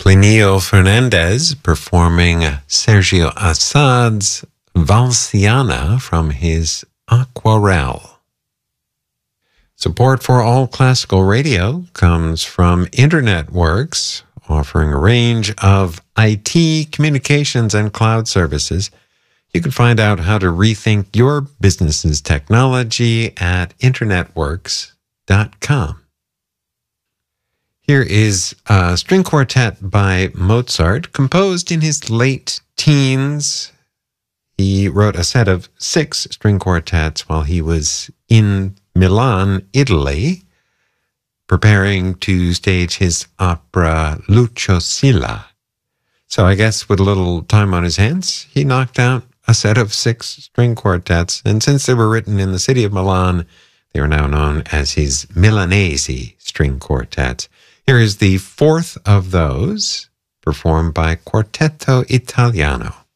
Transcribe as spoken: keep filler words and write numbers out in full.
Plinio Fernandez performing Sergio Assad's Valsiana from his Aquarelle. Support for All Classical Radio comes from InternetWorks, offering a range of I T, communications, and cloud services. You can find out how to rethink your business's technology at internet works dot com. Here is a string quartet by Mozart, composed in his late teens. He wrote a set of six string quartets while he was in Milan, Italy, preparing to stage his opera Lucio Silla. So I guess with a little time on his hands, he knocked out a set of six string quartets, and since they were written in the city of Milan, they are now known as his Milanese string quartets. Here is the fourth of those, performed by Quartetto Italiano.